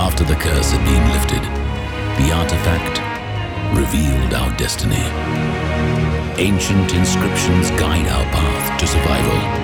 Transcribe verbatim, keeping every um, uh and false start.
After the curse had been lifted, the artifact revealed our destiny. Ancient inscriptions guide our path to survival.